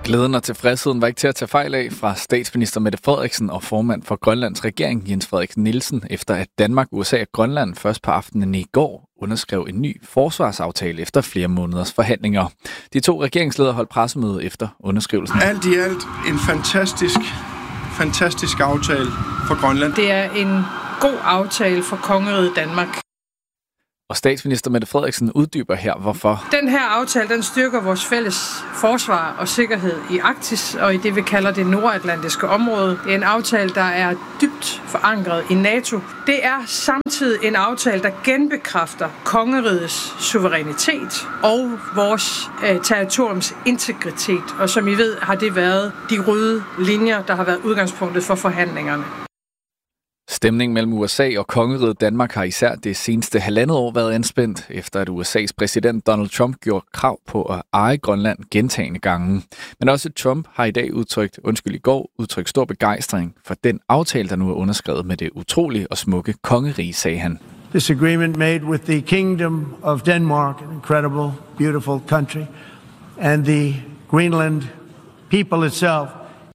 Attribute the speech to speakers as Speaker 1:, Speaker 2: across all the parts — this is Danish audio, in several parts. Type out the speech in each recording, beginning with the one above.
Speaker 1: Glæden og tilfredsheden var ikke til at tage fejl af fra statsminister Mette Frederiksen og formand for Grønlands regering Jens Frederik Nielsen, efter at Danmark, USA og Grønland først på aftenen i går underskrev en ny forsvarsaftale efter flere måneders forhandlinger. De to regeringsledere holdt pressemøde efter underskrivelsen.
Speaker 2: Alt i alt en fantastisk aftale for Grønland.
Speaker 3: Det er en god aftale for kongeriget Danmark.
Speaker 1: Og statsminister Mette Frederiksen uddyber her, hvorfor.
Speaker 3: Den her aftale, den styrker vores fælles forsvar og sikkerhed i Arktis og i det, vi kalder det nordatlantiske område. Det er en aftale, der er dybt forankret i NATO. Det er samtidig en aftale, der genbekræfter kongerigets suverænitet og vores territoriums integritet. Og som I ved, har det været de røde linjer, der har været udgangspunktet for forhandlingerne.
Speaker 1: Stemningen mellem USA og kongeriget Danmark har især det seneste halvandet år været anspændt, efter at USA's præsident Donald Trump gjorde krav på at eje Grønland gentagne gange. Men også Trump har i dag udtrykt stor begejstring for den aftale, der nu er underskrevet med det utrolige og smukke kongerige, sagde han.
Speaker 4: This agreement made with the Kingdom of Denmark, an incredible, beautiful country, and the Greenland people itself.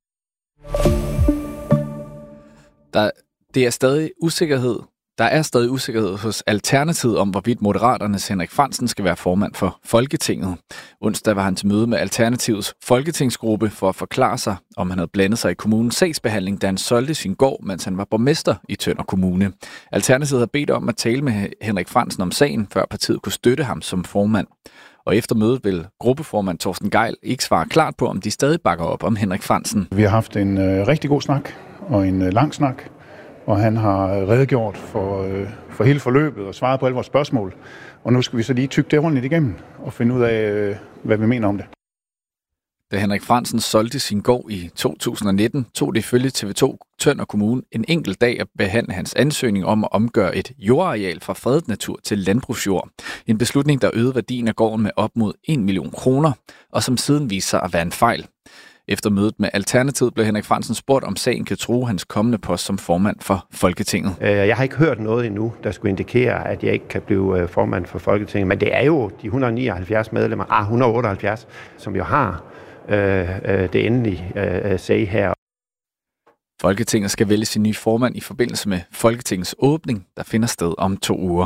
Speaker 4: Der er stadig usikkerhed hos Alternativet om, hvorvidt Moderaternes Henrik Frandsen skal være formand for Folketinget. Onsdag var han til møde med Alternativets folketingsgruppe for at forklare sig, om han havde blandet sig i kommunens sagsbehandling, da han solgte sin gård, mens han var borgmester i Tønder Kommune. Alternativet har bedt om at tale med Henrik Frandsen om sagen, før partiet kunne støtte ham som formand. Og efter mødet vil gruppeformand Torsten Gejl ikke svare klart på, om de stadig bakker op om Henrik Frandsen.
Speaker 5: Vi har haft en rigtig god snak og en lang snak. Og han har redegjort for hele forløbet og svaret på alle vores spørgsmål. Og nu skal vi så lige tygge det ordentligt igennem og finde ud af, hvad vi mener om det.
Speaker 1: Da Henrik Frandsen solgte sin gård i 2019, tog det ifølge TV2 Tønder Kommune en enkelt dag at behandle hans ansøgning om at omgøre et jordareal fra fredet natur til landbrugsjord. En beslutning, der øgede værdien af gården med op mod 1 million kroner, og som siden viste sig at være en fejl. Efter mødet med Alternativet blev Henrik Frandsen spurgt, om sagen kan true hans kommende post som formand for Folketinget.
Speaker 6: Jeg har ikke hørt noget endnu, der skulle indikere, at jeg ikke kan blive formand for Folketinget. Men det er jo de 179 medlemmer, 178, som jo har det endelige sag her.
Speaker 1: Folketinget skal vælge sin nye formand i forbindelse med Folketingets åbning, der finder sted om 2 uger.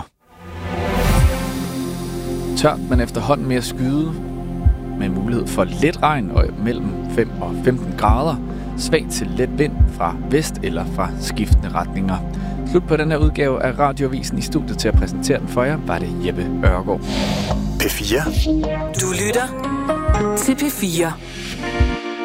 Speaker 1: Tørt, men efterhånden mere skyde, med mulighed for let regn og mellem 5 og 15 grader. Svag til let vind fra vest eller fra skiftende retninger. Slut på den her udgave af Radioavisen. I studiet til at præsentere den for jer var det Jeppe Ørgaard.
Speaker 7: P4.
Speaker 8: Du lytter til P4.